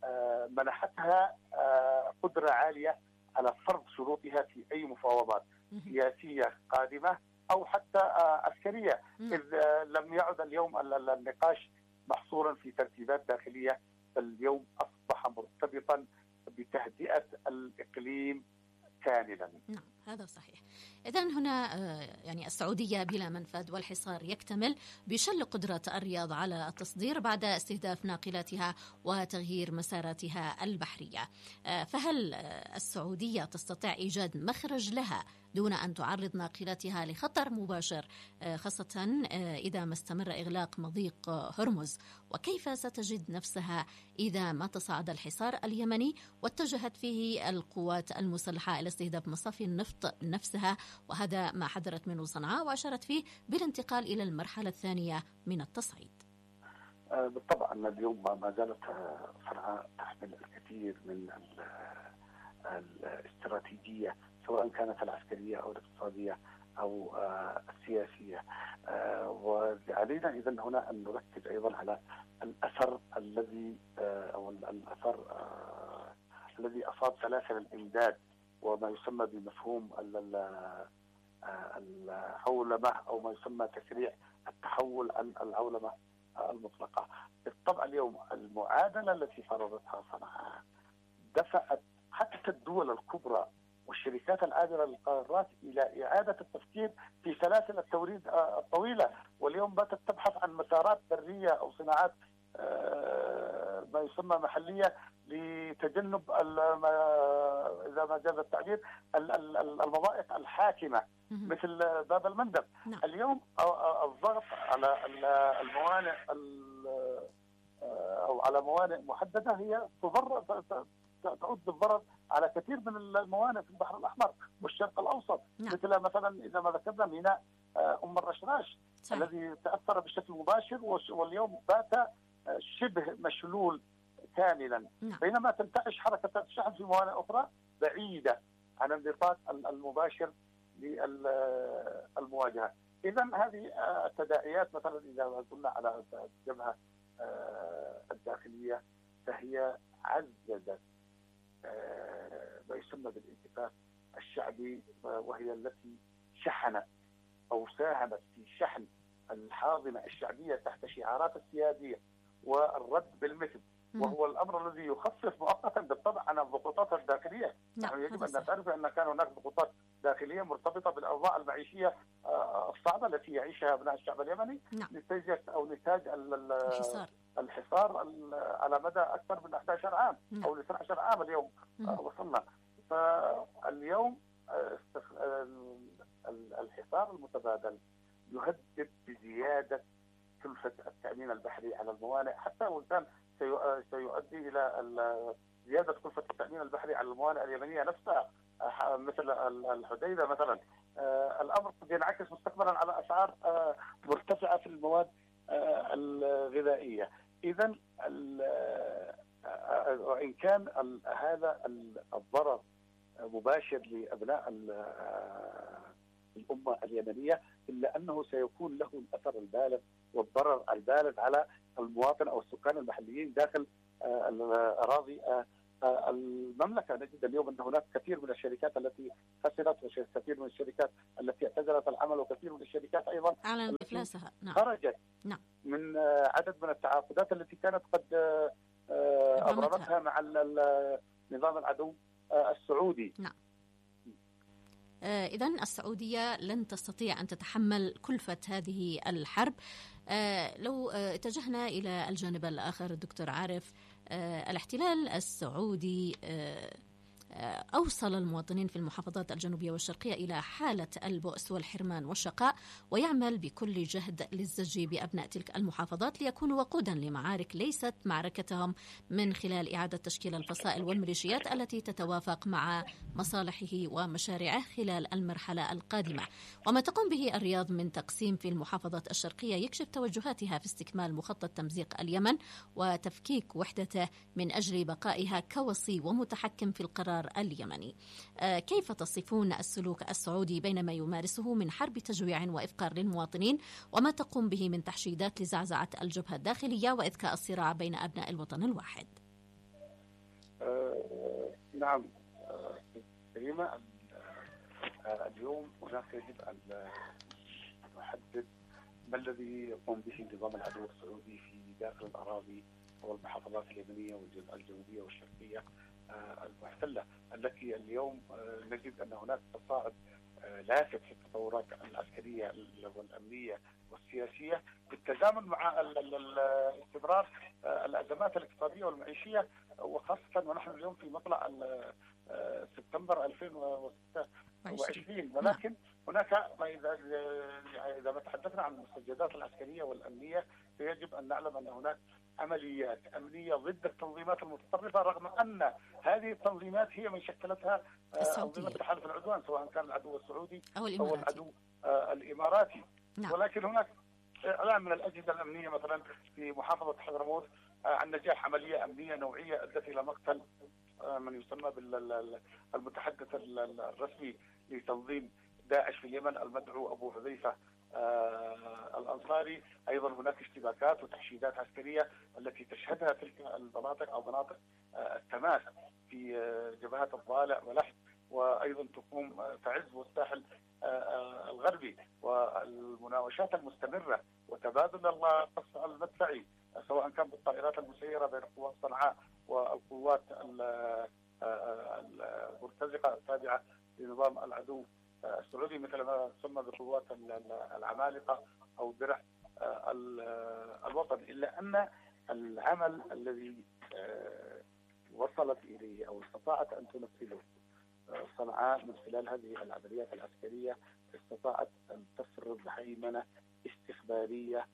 منحتها قدرة عالية على فرض شروطها في أي مفاوضات سياسية قادمة أو حتى عسكرية، إذ لم يعد اليوم النقاش محصورا في ترتيبات داخلية، اليوم أصبح مرتبطا بتهدئة الإقليم كاملا. نعم هذا صحيح. إذن هنا يعني السعودية بلا منفذ والحصار يكتمل بشل قدرة الرياض على التصدير بعد استهداف ناقلاتها وتغيير مساراتها البحرية، فهل السعودية تستطيع إيجاد مخرج لها دون أن تعرض ناقلاتها لخطر مباشر، خاصة إذا ما استمر إغلاق مضيق هرمز؟ وكيف ستجد نفسها إذا ما تصاعد الحصار اليمني واتجهت فيه القوات المسلحة إلى استهداف مصافي النفط نفسها، وهذا ما حذرت منه صنعاء وأشارت فيه بالانتقال إلى المرحلة الثانية من التصعيد؟ بالطبع أن اليوم ما زالت صنعاء تحمل الكثير من الاستراتيجية، سواء كانت العسكرية أو الاقتصادية أو السياسية، وعلينا إذن هنا أن نركز أيضا على الأثر الذي أو الأثر الذي أصاب سلاسل الإمداد وما يسمى بمفهوم العولمة أو ما يسمى تسريع التحول عن العولمة المطلقة. بالطبع اليوم المعادلة التي فرضتها صنعاء دفعت حتى الدول الكبرى والشركات العابرة للقارات إلى إعادة التفكير في سلاسل التوريد الطويلة، واليوم باتت تبحث عن مسارات برية أو صناعات ما يسمى محلية لتجنب إذا ما جاز التعبير المضائق الحاكمة مثل باب المندب. نعم. اليوم الضغط على الموانئ أو على موانئ محددة هي تضر تعود بالضرر على كثير من الموانئ في البحر الأحمر والشرق الأوسط. نعم. مثل مثلا إذا ما ذكرنا ميناء أم الرشراش الذي تأثر بشكل مباشر واليوم بات شبه مشلول كاملا. نعم. بينما تنتعش حركة الشحن في موانئ أخرى بعيدة عن النطاق المباشر للمواجهة. إذا هذه التداعيات مثلا إذا قلنا على الجبهة الداخلية فهي عززت ما يسمى بالانتفاخ الشعبي، وهي التي شحنت أو ساهمت في شحن الحاضنة الشعبية تحت شعارات السيادية والرد بالمثل، وهو الأمر الذي يخفف مؤقتا بالطبع عن الضغوطات الداخلية. نحن يجب أن نعترف أن كان هناك ضغوطات داخلية مرتبطة بالأوضاع المعيشية الصعبة التي يعيشها أبناء الشعب اليمني نتيجة أو نتاج الحصار الحصار على مدى أكثر من أحد عشر عام. نعم. أو اثني عشر عام اليوم. نعم. وصلنا. فاليوم الحصار المتبادل يهدد بزيادة كلفة التأمين البحري على الموانئ، حتى وإن كان سيؤدي إلى زيادة كلفة التأمين البحري على الموانئ اليمنية نفسها مثل الحديدة مثلا. الأمر قد ينعكس مستقبلا على أسعار مرتفعة في المواد الغذائية. إذن وإن كان هذا الضرر مباشر لأبناء الأمة اليمنية، إلا أنه سيكون له الأثر البالغ والضرر البالغ على المواطن أو السكان المحليين داخل الأراضي المملكة نجد اليوم أن هناك كثير من الشركات التي خسرت وكثير من الشركات التي اعتزلت العمل وكثير من الشركات أيضا أعلن إفلاسها. نعم. خرجت نعم. من عدد من التعاقدات التي كانت قد أبرمتها مع نظام العدو السعودي. نعم. إذن السعودية لن تستطيع أن تتحمل كلفة هذه الحرب. لو اتجهنا إلى الجانب الآخر دكتور عارف، الاحتلال السعودي أوصل المواطنين في المحافظات الجنوبية والشرقية إلى حالة البؤس والحرمان والشقاء، ويعمل بكل جهد للزج بأبناء تلك المحافظات ليكونوا وقودا لمعارك ليست معركتهم من خلال إعادة تشكيل الفصائل والميليشيات التي تتوافق مع مصالحه ومشاريعه خلال المرحلة القادمة. وما تقوم به الرياض من تقسيم في المحافظات الشرقية يكشف توجهاتها في استكمال مخطط تمزيق اليمن وتفكيك وحدته من أجل بقائها كوصي ومتحكم في القرار اليمني. كيف تصفون السلوك السعودي بين ما يمارسه من حرب تجويع وإفقار للمواطنين وما تقوم به من تحشيدات لزعزعة الجبهة الداخلية وإذكاء الصراع بين أبناء الوطن الواحد؟ آه نعم كريمة، آه اليوم هناك يجب أن نحدد ما الذي يقوم به نظام العدو السعودي في داخل الأراضي والمحافظات اليمنية والجنوبية والشرقية المحتلة، التي اليوم نجد أن هناك تصاعد لافت في التطورات العسكرية والأمنية والسياسية بالتزامن مع استمرار الأزمات الاقتصادية والمعيشية، وخاصة ونحن اليوم في مطلع سبتمبر ألفين وستة وعشرين. ولكن هناك إذا ما تحدثنا عن المستجدات العسكرية والأمنية فيجب أن نعلم أن هناك عمليات أمنية ضد التنظيمات المتطرفة، رغم أن هذه التنظيمات هي من شكلتها أنظمة تحالف العدوان، سواء كان العدو السعودي أو, أو العدو الإماراتي. نعم. ولكن هناك إعلان من الأجهزة الأمنية مثلا في محافظة حضرموت عن نجاح عملية أمنية نوعية أدت إلى مقتل من يسمى بالمتحدث الرسمي لتنظيم داعش في اليمن المدعو أبو حذيفة آه الأنصاري. أيضا هناك اشتباكات وتحشيدات عسكرية التي تشهدها تلك المناطق أو مناطق آه التماس في آه جبهات الضالع ولحد، وأيضا تقوم آه تعز والساحل آه الغربي، والمناوشات المستمرة وتبادل القصف المدفعي سواء كان بالطائرات المسيرة بين قوات صنعاء والقوات المرتزقة التابعة لنظام العدو السعودي، مثل ما تسمى بقوات العمالقة أو درع الوطن. إلا أن العمل الذي وصلت إليه أو استطاعت أن تنفذه صنعاء من خلال هذه العمليات العسكرية، استطاعت أن تفرض هيمنة استخبارية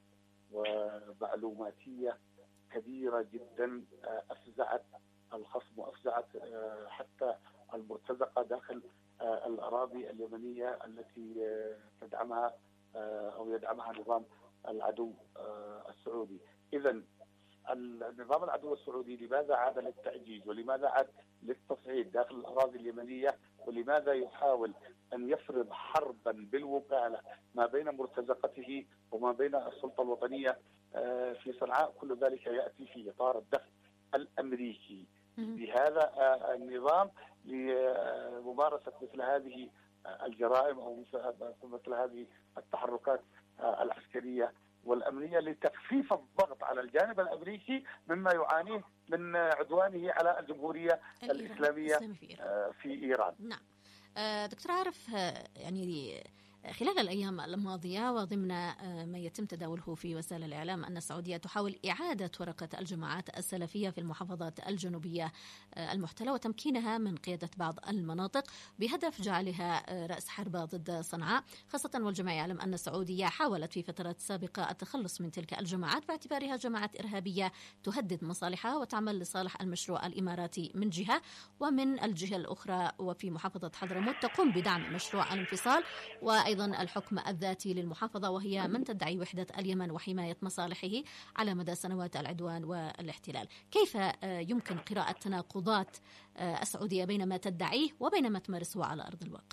ومعلوماتية كبيرة جدا أفزعت الخصم وأفزعت حتى المرتزقة داخل الأراضي اليمنية التي تدعمها أو يدعمها نظام العدو السعودي. إذن النظام العدو السعودي لماذا عاد للتأجيج ولماذا عاد للتصعيد داخل الأراضي اليمنية، ولماذا يحاول أن يفرض حربا بالوكالة ما بين مرتزقته وما بين السلطة الوطنية في صنعاء؟ كل ذلك يأتي في إطار الدفع الأمريكي بهذا النظام لممارسة مثل هذه الجرائم أو مثل هذه التحركات العسكرية والأمنية لتخفيف الضغط على الجانب الأمريكي مما يعانيه من عدوانه على الجمهورية الإسلامية في إيران. نعم دكتور عارف، يعني خلال الأيام الماضية وضمن ما يتم تداوله في وسائل الإعلام أن السعودية تحاول إعادة ورقة الجماعات السلفية في المحافظات الجنوبية المحتلة وتمكينها من قيادة بعض المناطق بهدف جعلها رأس حربة ضد صنعاء، خاصة والجميع يعلم أن السعودية حاولت في فترات سابقة التخلص من تلك الجماعات باعتبارها جماعات إرهابية تهدد مصالحها وتعمل لصالح المشروع الإماراتي من جهة، ومن الجهة الأخرى وفي محافظة حضرموت تقوم بدعم مشروع الانفصال وأيضا الحكم الذاتي للمحافظة، وهي من تدعي وحدة اليمن وحماية مصالحه على مدى سنوات العدوان والاحتلال. كيف يمكن قراءة تناقضات السعودية بين ما تدعيه وبين ما تمارسه على أرض الواقع؟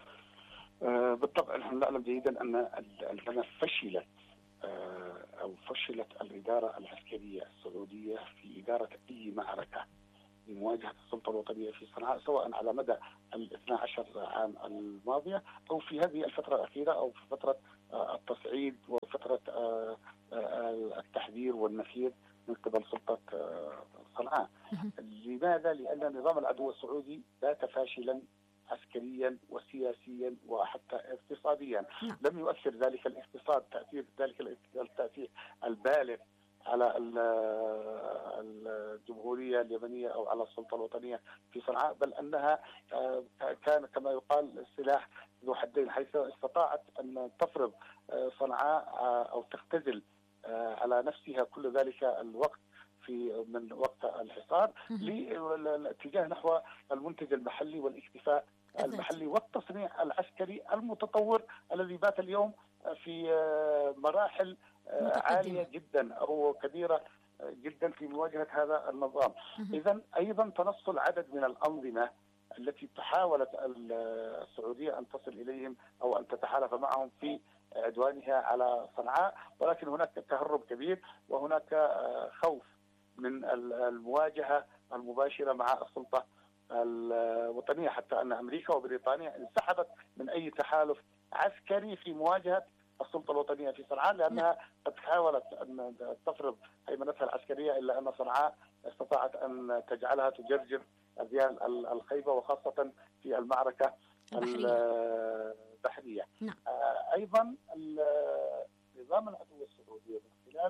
بالطبع نحن نعلم جيدا أن عندما فشلت أو فشلت الإدارة العسكرية السعودية في إدارة أي معركة لمواجهة السلطة الوطنية في صنعاء، سواء على مدى الاثنى عشر عام الماضية أو في هذه الفترة الأخيرة أو في فترة التصعيد وفترة التحذير والنفير من قبل سلطة صنعاء. لماذا؟ لأن نظام العدو السعودي بات فاشلا عسكريا وسياسيا وحتى اقتصاديا. لم يؤثر ذلك الاقتصاد تأثير ذلك التأثير البالغ على الجمهورية اليمنية أو على السلطة الوطنية في صنعاء، بل أنها كان كما يقال السلاح ذو حدين، حيث استطاعت أن تفرض صنعاء أو تختزل على نفسها كل ذلك الوقت في من وقت الحصار للاتجاه نحو المنتج المحلي والاكتفاء المحلي والتصنيع العسكري المتطور الذي بات اليوم في مراحل عالية جدا أو كبيرة جدا في مواجهة هذا النظام. إذن أيضا تنصل عدد من الأنظمة التي تحاولت السعودية أن تصل إليهم أو أن تتحالف معهم في عدوانها على صنعاء، ولكن هناك تهرب كبير وهناك خوف من المواجهة المباشرة مع السلطة الوطنية، حتى أن أمريكا وبريطانيا انسحبت من أي تحالف عسكري في مواجهة السلطة الوطنية في صنعاء، لأنها قد حاولت أن تفرض هيمنتها العسكرية، إلا أن صنعاء استطاعت أن تجعلها تجرجر أذيال الخيبة، وخاصة في المعركة البحرية. نعم. أيضا نظام العدو السعودي من خلال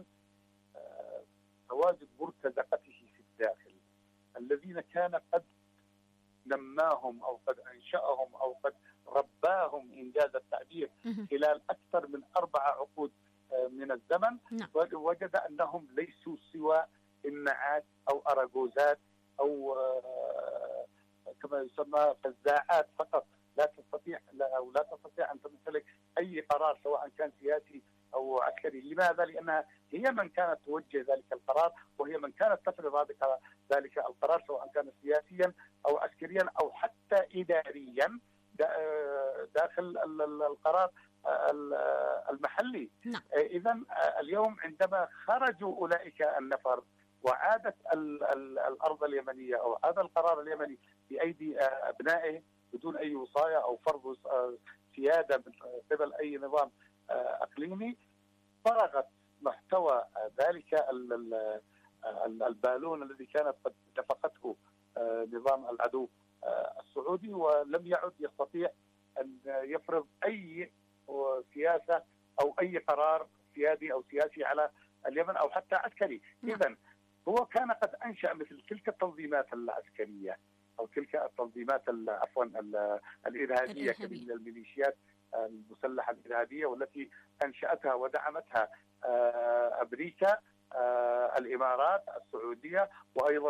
تواجد مرتزقته في الداخل الذين كان قد نماهم أو قد أنشأهم أو قد رباهم إنجاز التعبير خلال أكثر من أربع عقود من الزمن، وجد أنهم ليسوا سوى إمعات أو أراجوزات أو كما يسمى فزاعات فقط، لا تستطيع أو لا تستطيع أن تمتلك أي قرار سواء كان سياسي أو عسكري. لماذا؟ لأنها هي من كانت توجه ذلك القرار، وهي من كانت تفرض ذلك القرار سواء كان سياسيا أو عسكريا أو حتى إداريا داخل القرار المحلي. إذن اليوم عندما خرجوا أولئك النفر وعادت الأرض اليمنية أو عاد القرار اليمني بأيدي أبنائه بدون أي وصاية أو فرض سيادة من قبل أي نظام أقليمي، فرغت محتوى ذلك البالون الذي كانت قد نفخته نظام العدو السعودي، ولم يعد يستطيع أن يفرض أي سياسة أو أي قرار سيادي أو سياسي على اليمن أو حتى عسكري. إذن هو كان قد أنشأ مثل تلك التنظيمات العسكرية أو تلك التنظيمات عفوا الإرهابية من الميليشيات المسلحة الإرهابية، والتي أنشأتها ودعمتها أمريكا، الإمارات، السعودية، وأيضا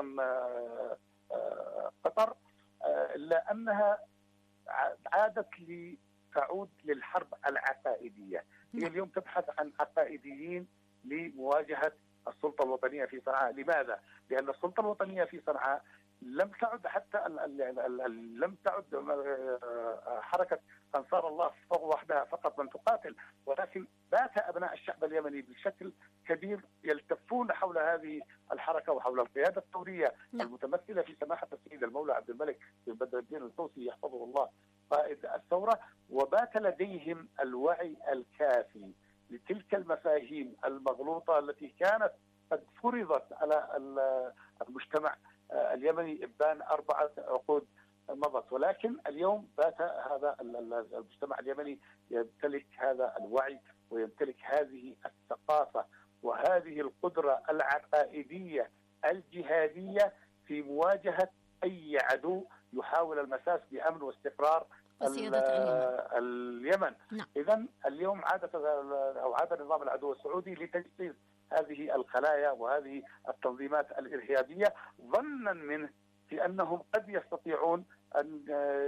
قطر، إلا أنها عادت لتعود للحرب العقائدية. هي اليوم تبحث عن عقائديين لمواجهة السلطة الوطنية في صنعاء. لماذا؟ لأن السلطة الوطنية في صنعاء لم تعد حتى لم تعد حركة أنصار الله وحدها فقط من تقاتل، ولكن بات أبناء الشعب اليمني بشكل كبير يلتفون حول هذه الحركة وحول القيادة الثورية المتمثلة في سماحة السيد المولى عبد الملك بن بدر الدين الطوسي يحفظه الله قائد الثورة، وبات لديهم الوعي الكافي لتلك المفاهيم المغلوطة التي كانت قد فرضت على المجتمع اليمني إبان أربعة عقود مضت، ولكن اليوم بات هذا المجتمع اليمني يمتلك هذا الوعي ويمتلك هذه الثقافة وهذه القدرة العقائدية الجهادية في مواجهة أي عدو يحاول المساس بأمن واستقرار اليمن. نعم. إذن اليوم عادت أو عاد نظام العدو السعودي لتجسيد هذه الخلايا وهذه التنظيمات الإرهابية ظنا منه في أنهم قد يستطيعون أن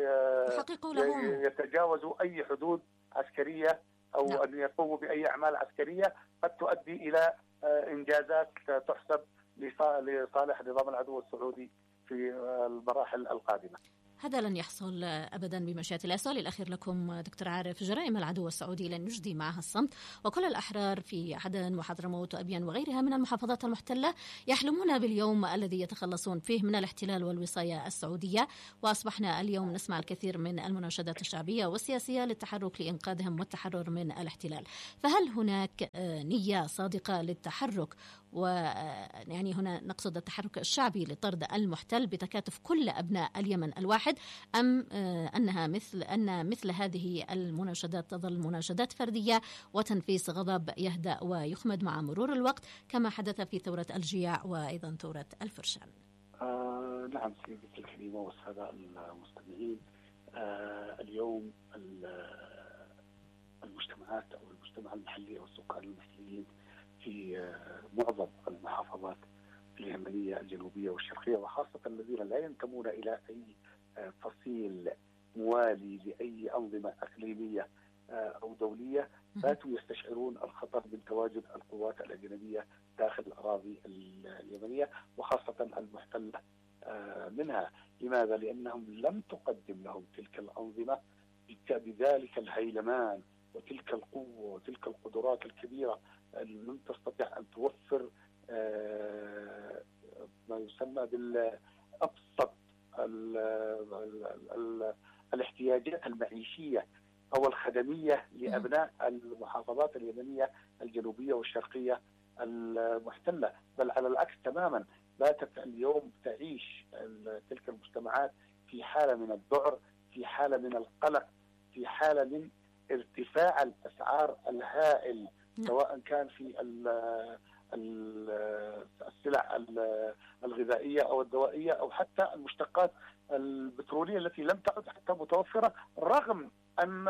يتجاوزوا أي حدود عسكرية أو نعم. أن يقوموا بأي أعمال عسكرية قد تؤدي إلى إنجازات تحسب لصالح نظام العدو السعودي في المراحل القادمة. هذا لن يحصل أبدا بمشيئة الله. السؤال الأخير لكم دكتور عارف، جرائم العدو السعودي لن يجدي معها الصمت، وكل الأحرار في عدن وحضرموت وأبين وغيرها من المحافظات المحتلة يحلمون باليوم الذي يتخلصون فيه من الاحتلال والوصاية السعودية، وأصبحنا اليوم نسمع الكثير من المناشدات الشعبية والسياسية للتحرك لإنقاذهم والتحرر من الاحتلال. فهل هناك نية صادقة للتحرك، ويعني هنا نقصد التحرك الشعبي لطرد المحتل بتكاتف كل أبناء اليمن الواحد، أم أنها مثل أن مثل هذه المناشدات تظل مناشدات فردية وتنفيس غضب يهدأ ويخمد مع مرور الوقت كما حدث في ثورة الجياع وأيضا ثورة الفرشان؟ آه نعم سيدتي الكريمة والسادة المستمعين، آه اليوم المجتمعات أو المجتمع المحلي أو السكان المحليين في معظم المحافظات اليمنية الجنوبية والشرقية، وخاصة الذين لا ينتمون إلى أي فصيل موالي لأي أنظمة إقليمية أو دولية، باتوا يستشعرون الخطر من تواجد القوات الأجنبية داخل الأراضي اليمنية وخاصة المحتلة منها. لماذا؟ لأنهم لم تقدم لهم تلك الأنظمة بذلك الهيلمان وتلك القوة وتلك القدرات الكبيرة، لم تستطيع أن توفر ما يسمى بالأبسط ال ال ال الاحتياجات المعيشية أو الخدمية لأبناء المحافظات اليمنية الجنوبية والشرقية المحتلة، بل على العكس تماما. باتت اليوم تعيش تلك المجتمعات في حالة من الذعر، في حالة من القلق، في حالة من ارتفاع الأسعار الهائل، سواء كان في السلع الغذائية أو الدوائية أو حتى المشتقات البترولية التي لم تعد حتى متوفرة، رغم أن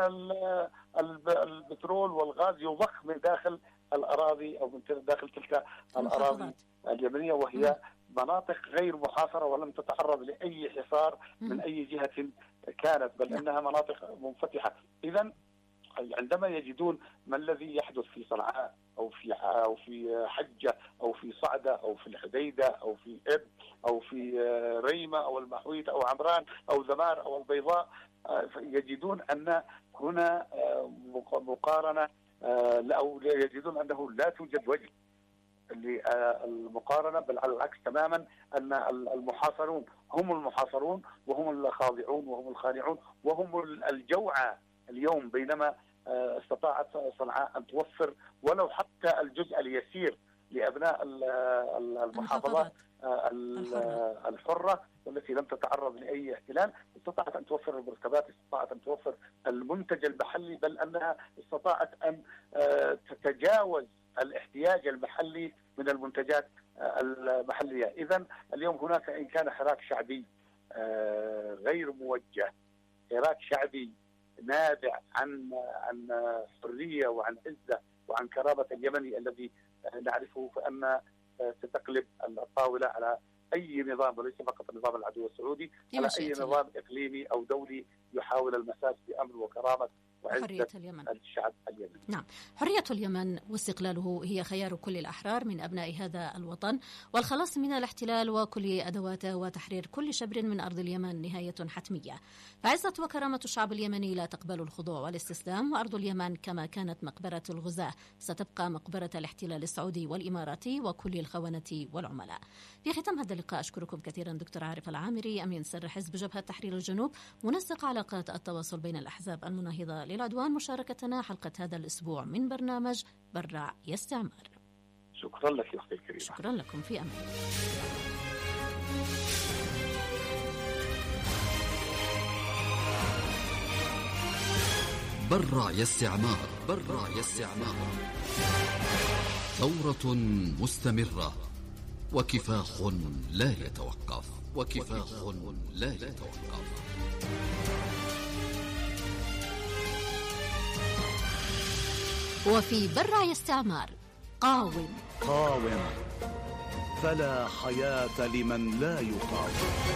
البترول والغاز يضخ من داخل الأراضي أو من داخل تلك الأراضي اليمنية، وهي مناطق غير محاصرة ولم تتعرض لأي حصار من أي جهة كانت، بل أنها مناطق منفتحة. إذن عندما يجدون ما الذي يحدث في صنعاء أو في أو في حجة أو في صعدة أو في الحديدة أو في إب أو في ريمة أو المحويت أو عمران أو ذمار أو البيضاء، يجدون أن هنا مقارنة أو يجدون أنه لا توجد وجه للمقارنة، بل على العكس تماما، أن المحاصرون هم المحاصرون وهم الخاضعون وهم الخانعون وهم الجوعى اليوم، بينما استطاعت صنعاء أن توفر ولو حتى الجزء اليسير لأبناء المحافظات الحرة والتي لم تتعرض لأي احتلال. استطاعت أن توفر المركبات، استطاعت أن توفر المنتج المحلي، بل أنها استطاعت أن تتجاوز الاحتياج المحلي من المنتجات المحلية. إذن اليوم هناك إن كان حراك شعبي غير موجه، حراك شعبي نابع عن عن حرية وعن عزة وعن كرامة اليمني الذي نعرفه، فأن ستقلب الطاولة على أي نظام وليس فقط نظام العدو السعودي، على أي نظام إقليمي أو دولي يحاول المساس بأمن وكرامة وحرية اليمن. الشعب اليمني. نعم، حرية اليمن واستقلاله هي خيار كل الأحرار من أبناء هذا الوطن، والخلاص من الاحتلال وكل أدواته وتحرير كل شبر من أرض اليمن نهاية حتمية. فعزة وكرامة الشعب اليمني لا تقبل الخضوع والاستسلام، وأرض اليمن كما كانت مقبرة الغزاة ستبقى مقبرة الاحتلال السعودي والإماراتي وكل الخونة والعملاء. في ختام هذا اللقاء أشكركم كثيرا دكتور عارف العامري، أمين سر حزب جبهة تحرير الجنوب، منسق علاقات التواصل بين الأحزاب المناهضة للعدوان، مشاركتنا حلقة هذا الأسبوع من برنامج برع يا استعمار. شكرا لك يا أختي الكريمة. شكرا لكم، في أمان. برع يا استعمار، برع يا استعمار، ثورة مستمرة وكفاح لا يتوقف، وكفاح لا يتوقف. وفي برع يا استعمار قاوم قاوم، فلا حياة لمن لا يقاوم.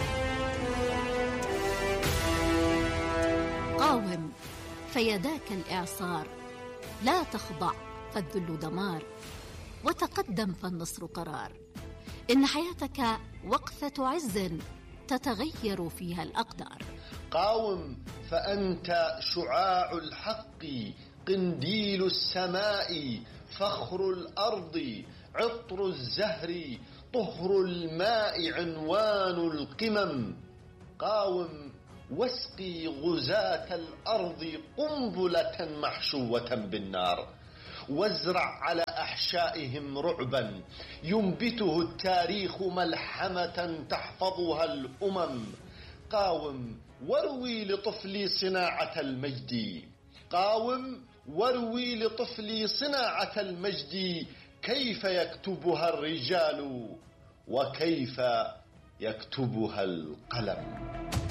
قاوم فيداك الإعصار، لا تخضع فالذل دمار، وتقدم فالنصر قرار. إن حياتك وقفة عز تتغير فيها الأقدار. قاوم فأنت شعاع الحق، قنديل السماء، فخر الأرض، عطر الزهر، طهر الماء، عنوان القمم. قاوم واسقي غزاة الأرض قنبلة محشوة بالنار، وازرع على أحشائهم رعبا ينبته التاريخ ملحمة تحفظها الأمم. قاوم واروي لطفلي صناعة المجد، قاوم واروي لطفلي صناعة المجد، كيف يكتبها الرجال وكيف يكتبها القلم.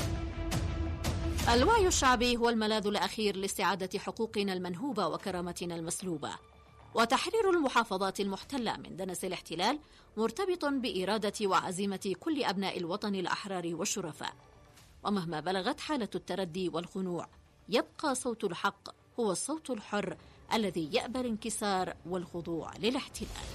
الوعي الشعبي هو الملاذ الأخير لاستعادة حقوقنا المنهوبة وكرامتنا المسلوبة، وتحرير المحافظات المحتلة من دنس الاحتلال مرتبط بإرادة وعزيمة كل أبناء الوطن الأحرار والشرفاء. ومهما بلغت حالة التردي والخنوع، يبقى صوت الحق هو الصوت الحر الذي يأبى الانكسار والخضوع للاحتلال.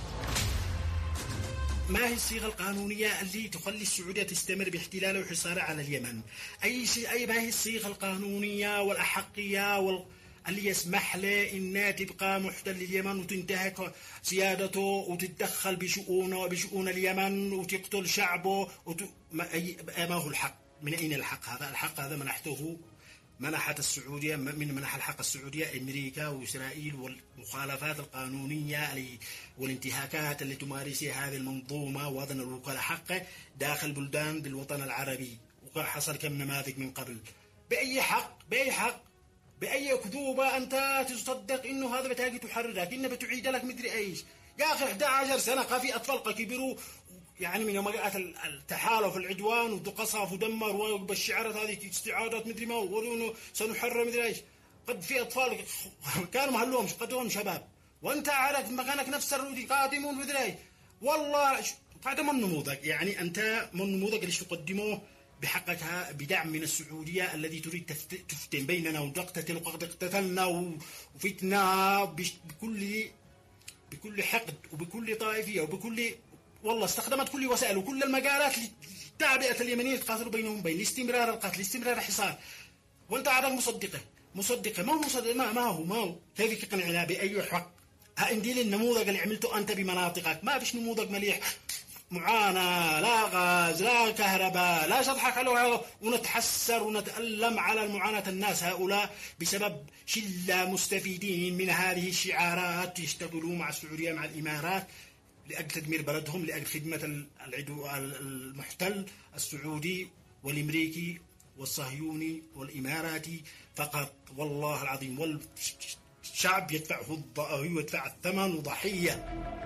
ما هي الصيغة القانونية اللي تخلي السعودية تستمر باحتلالها وحصارها على اليمن؟ أي شيء أي ما هي الصيغة القانونية والأحقية وال... اللي يسمح له إنها تبقى محتل اليمن وتنتهك سيادته وتتدخل بشؤونه بشؤون اليمن وتقتل شعبه وت... ما... أي... ما هو الحق؟ من أين الحق هذا؟ الحق هذا منحته منحت السعودية من منح الحق السعودية أمريكا وإسرائيل، والمخالفات القانونية والانتهاكات اللي تمارسها هذه المنظومة وأذن الوكلاء حقه داخل بلدان بالوطن العربي. وحصل كم نماذج من قبل. بأي حق؟ بأي حق؟ بأي كذوبة أنت تصدق إنه هذا بتاجي تحررك، إنه بتعيد لك مدري إيش؟ يا أخي أحد عشر سنة في أطفال كبروا يعني من يوم جاءت التحالف العدوان وقصف ودمر وبالشعارات هذه استعادات مدري ما ورونه سنحرر مدري ايش. قد في اطفال كانوا مهلوهم قد هم شباب وانت على مكانك نفس الرودي قادمون مدري ايش. والله هذا من نموذج، يعني انت من نموذج ليش تقدموه بحقك بدعم من السعوديه الذي تريد تفتن بيننا وتقتتل وقد اقتتلنا وفتنا بكل بكل حقد وبكل طائفيه وبكل والله استخدمت كل وسائل وكل المجالات لتعبئة اليمنيين يتقاتلوا بينهم بين استمرار القتل استمرار الحصار. وانت عادك مصدقه مصدقه ما هو مصدق ما, ما هو ما هو كيف تقنعنا بأي حق؟ ها اندي النموذج اللي عملته انت بمناطقك، ما فيش نموذج مليح، معاناة لا غاز لا كهرباء لا شطحك على ونتحسر ونتألم على المعاناة الناس هؤلاء بسبب شلة مستفيدين من هذه الشعارات يشتغلوا مع السعودية مع الإمارات لأجل تدمير بلدهم، لأجل خدمة العدو المحتل السعودي والأمريكي والصهيوني والإماراتي فقط. والله العظيم والشعب يدفعه يدفع الثمن وضحية.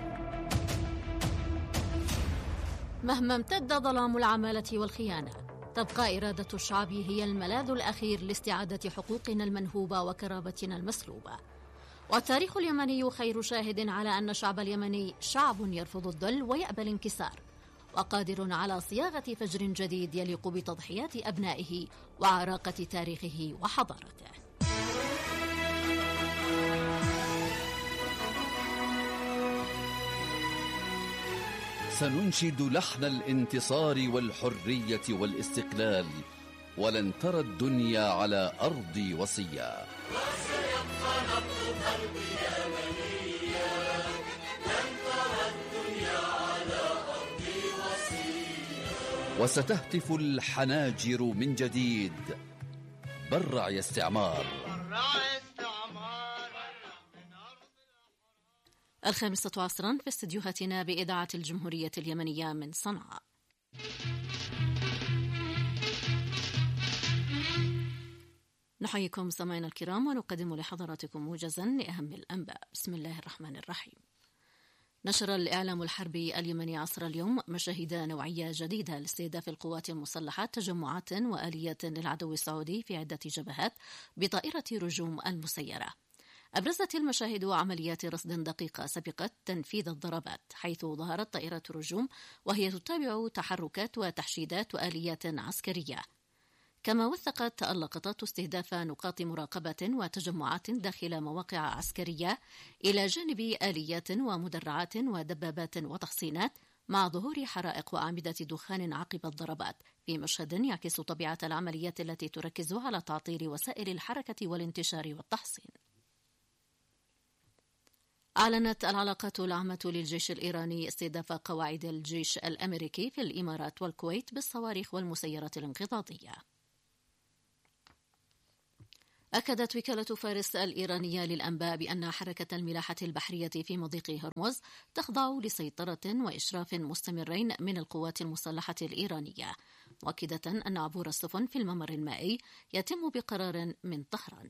مهما امتد ظلام العمالة والخيانة، تبقى إرادة الشعب هي الملاذ الأخير لاستعادة حقوقنا المنهوبة وكرامتنا المسلوبة. والتاريخ اليمني خير شاهد على أن الشعب اليمني شعب يرفض الذل ويأبى الانكسار، وقادر على صياغة فجر جديد يليق بتضحيات أبنائه وعراقة تاريخه وحضارته. سننشد لحن الانتصار والحرية والاستقلال، ولن ترى الدنيا على أرضي وصيا. وسيبقى نبض قلبي يمنيا، لن ترى الدنيا على أرضي وصيا. وستهتف الحناجر من جديد: برع يا استعمار. الخامسة عصرا في استديوهاتنا بإذاعة الجمهورية اليمنية من صنعاء. نحييكم سمعنا الكرام ونقدم لحضراتكم موجزا لأهم الأنباء. بسم الله الرحمن الرحيم. نشر الإعلام الحربي اليمني عصر اليوم مشاهد نوعية جديدة لاستهداف القوات المسلحة تجمعات وآليات للعدو السعودي في عدة جبهات بطائرة رجوم المسيرة. أبرزت المشاهد عمليات رصد دقيقة سبقت تنفيذ الضربات، حيث ظهرت طائرة رجوم وهي تتابع تحركات وتحشيدات وآليات عسكرية. كما وثقت اللقطات استهداف نقاط مراقبة وتجمعات داخل مواقع عسكرية، إلى جانب آليات ومدرعات ودبابات وتحصينات مع ظهور حرائق وأعمدة دخان عقب الضربات، في مشهد يعكس طبيعة العمليات التي تركز على تعطيل وسائل الحركة والانتشار والتحصين. أعلنت العلاقات العامة للجيش الإيراني استهداف قواعد الجيش الأمريكي في الإمارات والكويت بالصواريخ والمسيرات الانقضاضية. أكدت وكالة فارس الإيرانية للأنباء بأن حركة الملاحة البحرية في مضيق هرمز تخضع لسيطرة وإشراف مستمرين من القوات المسلحة الإيرانية، مؤكدة أن عبور السفن في الممر المائي يتم بقرار من طهران.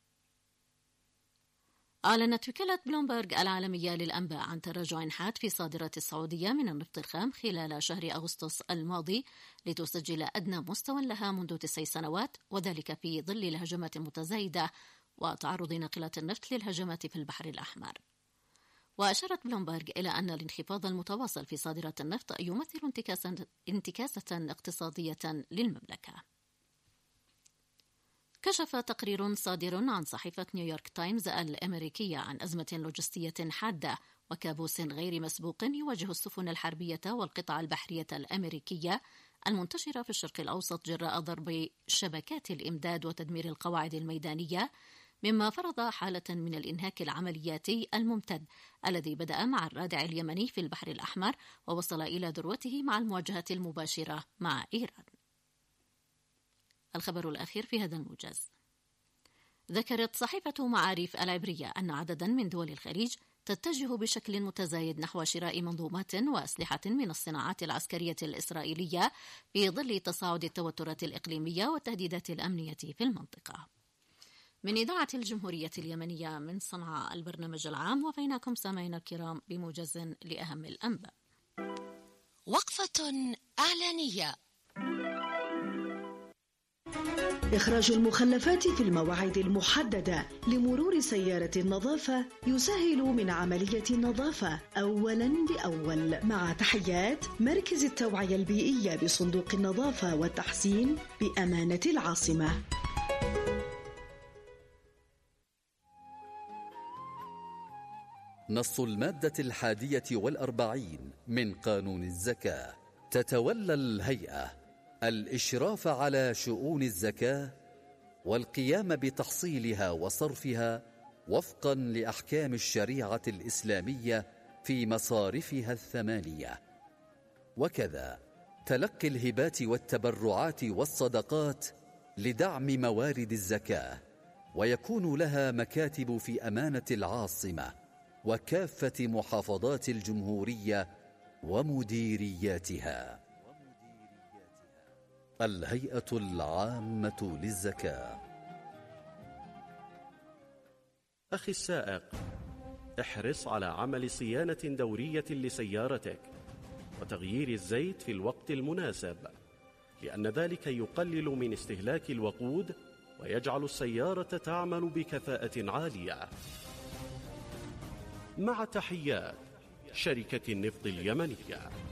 أعلنت وكالة بلومبرغ العالمية للأنباء عن تراجع حاد في صادرات السعودية من النفط الخام خلال شهر أغسطس الماضي لتسجل أدنى مستوى لها منذ تسع سنوات، وذلك في ظل الهجمات المتزايدة وتعرض ناقلات النفط للهجمات في البحر الأحمر. وأشارت بلومبرغ إلى أن الانخفاض المتواصل في صادرات النفط يمثل انتكاسة, انتكاسة اقتصادية للمملكة. كشف تقرير صادر عن صحيفة نيويورك تايمز الأمريكية عن أزمة لوجستية حادة وكابوس غير مسبوق يواجه السفن الحربية والقطع البحرية الأمريكية المنتشرة في الشرق الأوسط جراء ضرب شبكات الإمداد وتدمير القواعد الميدانية، مما فرض حالة من الإنهاك العملياتي الممتد الذي بدأ مع الرادع اليمني في البحر الأحمر ووصل إلى ذروته مع المواجهة المباشرة مع إيران. الخبر الأخير في هذا الموجز. ذكرت صحيفة معارف العبرية أن عددا من دول الخليج تتجه بشكل متزايد نحو شراء منظومات وأسلحة من الصناعات العسكرية الإسرائيلية في ظل تصاعد التوترات الإقليمية والتهديدات الأمنية في المنطقة. من إذاعة الجمهورية اليمنية من صنعاء البرنامج العام، وفيناكم سامعين الكرام بموجز لأهم الأنباء. وقفة إعلانية. إخراج المخلفات في المواعيد المحددة لمرور سيارة النظافة يسهل من عملية النظافة أولاً بأول. مع تحيات مركز التوعية البيئية بصندوق النظافة والتحسين بأمانة العاصمة. نص المادة الحادية والأربعين من قانون الزكاة: تتولى الهيئة الإشراف على شؤون الزكاة والقيام بتحصيلها وصرفها وفقا لأحكام الشريعة الإسلامية في مصارفها الثمانية، وكذا تلقي الهبات والتبرعات والصدقات لدعم موارد الزكاة، ويكون لها مكاتب في أمانة العاصمة وكافة محافظات الجمهورية ومديرياتها. الهيئة العامة للزكاة. أخي السائق، احرص على عمل صيانة دورية لسيارتك وتغيير الزيت في الوقت المناسب، لأن ذلك يقلل من استهلاك الوقود ويجعل السيارة تعمل بكفاءة عالية. مع تحيات شركة النفط اليمنية.